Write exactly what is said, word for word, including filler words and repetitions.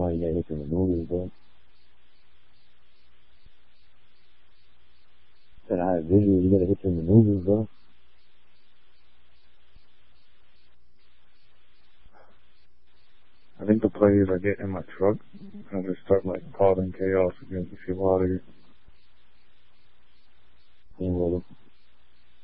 how you gotta hit your maneuvers, bro. Said I have visuals, you gotta hit your maneuvers, bro. I think the play is I get in my truck and I just start like causing chaos against the people out of here. And, well,